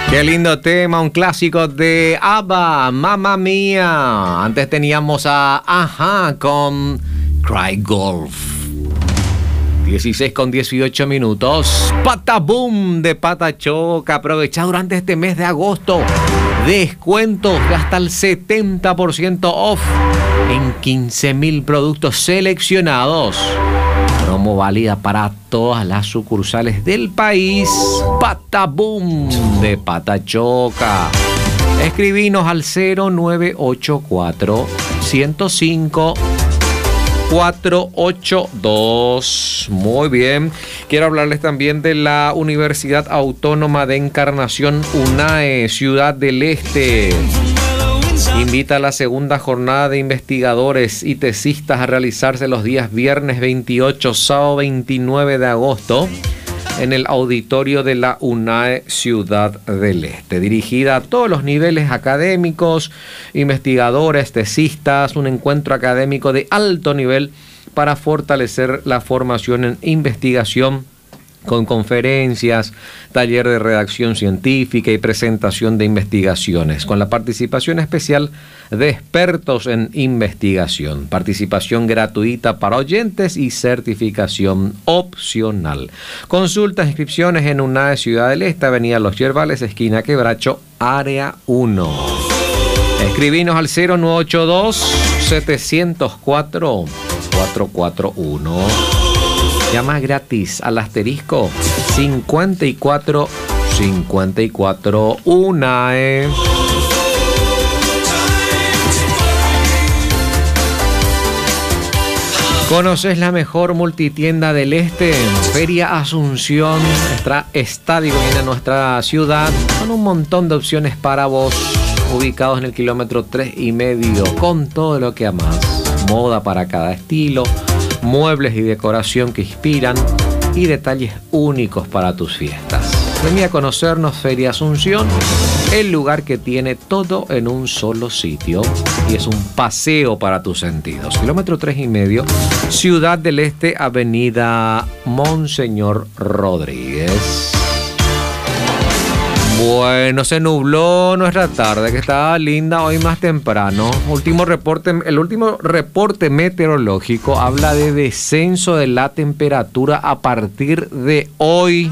Qué lindo tema, un clásico de ABBA, Mamma Mía. Antes teníamos a Ajá con Cry Golf. 16 con 18 minutos. Pataboom de Patachoca. Aprovecha durante este mes de agosto. Descuentos de hasta el 70% off en 15.000 productos seleccionados. Promo válida para todas las sucursales del país. Pataboom de Patachoca. Escribinos al 0984 105 482. Muy bien. Quiero hablarles también de la Universidad Autónoma de Encarnación, UNAE, Ciudad del Este. Invita a la segunda jornada de investigadores y tesistas a realizarse los días viernes 28, sábado 29 de agosto en el auditorio de la UNAE Ciudad del Este. Dirigida a todos los niveles académicos, investigadores, tesistas, un encuentro académico de alto nivel para fortalecer la formación en investigación, con conferencias, taller de redacción científica y presentación de investigaciones, con la participación especial de expertos en investigación, participación gratuita para oyentes y certificación opcional. Consultas, inscripciones en UNAE Ciudad del Este, Avenida Los Yerbales, esquina Quebracho, área 1. Escribinos al 0982 704 441. Llama gratis al asterisco 5454 UNAE. ¿Conoces la mejor multitienda del Este? Feria Asunción, nuestra estadio viene a nuestra ciudad con un montón de opciones para vos, ubicados en el kilómetro 3,5, con todo lo que amás. Moda para cada estilo, muebles y decoración que inspiran y detalles únicos para tus fiestas. Vení a conocernos, Feria Asunción, el lugar que tiene todo en un solo sitio y es un paseo para tus sentidos. Kilómetro 3,5, Ciudad del Este, Avenida Monseñor Rodríguez. Bueno, se nubló nuestra tarde, que estaba linda hoy más temprano. El último reporte meteorológico habla de descenso de la temperatura a partir de hoy.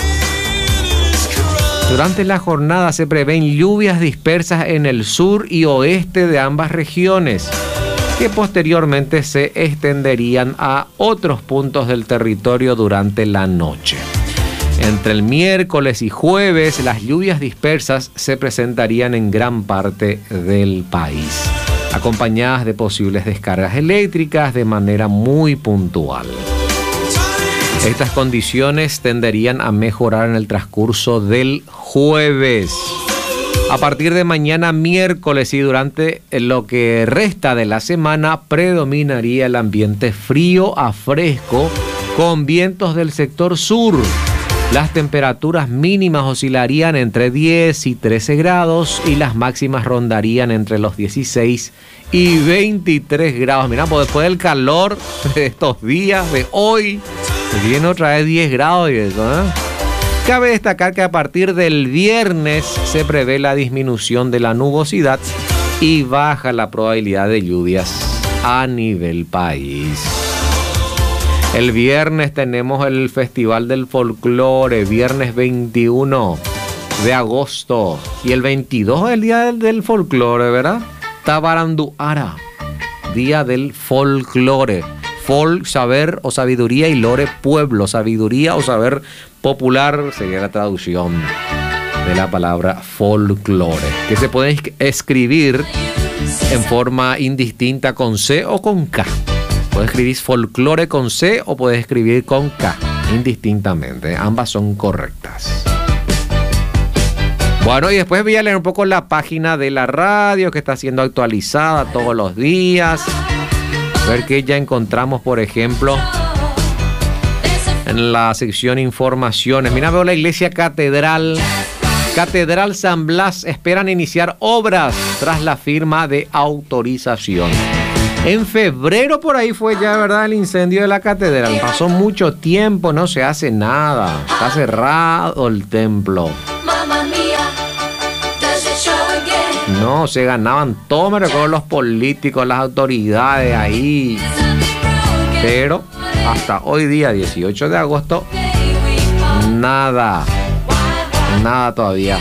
Durante la jornada se prevén lluvias dispersas en el sur y oeste de ambas regiones, que posteriormente se extenderían a otros puntos del territorio durante la noche. Entre el miércoles y jueves, las lluvias dispersas se presentarían en gran parte del país, acompañadas de posibles descargas eléctricas de manera muy puntual. Estas condiciones tenderían a mejorar en el transcurso del jueves. A partir de mañana miércoles y durante lo que resta de la semana, predominaría el ambiente frío a fresco con vientos del sector sur. Las temperaturas mínimas oscilarían entre 10 y 13 grados y las máximas rondarían entre los 16 y 23 grados. Mirá, pues después del calor de estos días, de hoy, viene otra vez 10 grados y eso, ¿eh? Cabe destacar que a partir del viernes se prevé la disminución de la nubosidad y baja la probabilidad de lluvias a nivel país. El viernes tenemos el Festival del Folclore, viernes 21 de agosto. Y el 22 es el Día del Folclore, ¿verdad? Tabaranduara, Día del Folclore. Folk, saber o sabiduría, y lore, pueblo. Sabiduría o saber popular sería la traducción de la palabra folclore, que se puede escribir en forma indistinta con C o con K. Puedes escribir folclore con C o puedes escribir con K, indistintamente. Ambas son correctas. Bueno, y después voy a leer un poco la página de la radio, que está siendo actualizada todos los días. A ver qué ya encontramos, por ejemplo, en la sección informaciones. Mira, veo la iglesia Catedral San Blas. Esperan iniciar obras tras la firma de autorización. En febrero por ahí fue ya, ¿verdad?, el incendio de la catedral. Pasó mucho tiempo, no se hace nada. Está cerrado el templo. No, se ganaban todo, me recuerdo, los políticos, las autoridades ahí. Pero hasta hoy día, 18 de agosto, nada todavía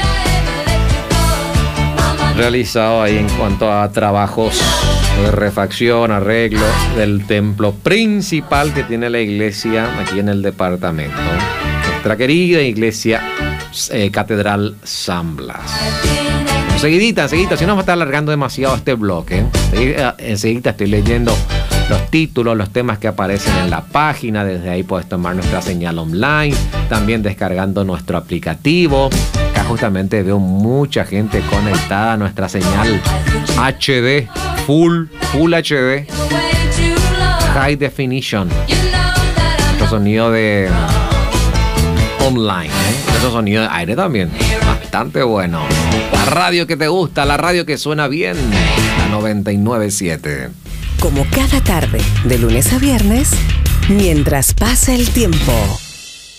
realizado ahí en cuanto a trabajos de refacción, arreglo del templo principal que tiene la iglesia aquí en el departamento. Nuestra querida iglesia Catedral San Blas. Enseguidita, si no vamos a estar alargando demasiado este bloque. Enseguida estoy leyendo los títulos, los temas que aparecen en la página. Desde ahí puedes tomar nuestra señal online, también descargando nuestro aplicativo. Acá justamente veo mucha gente conectada a nuestra señal HD, Full HD, High Definition. Nuestro sonido de online, nuestro sonido de aire también, bastante bueno. La radio que te gusta, la radio que suena bien, la 99.7. Como cada tarde, de lunes a viernes, mientras pasa el tiempo.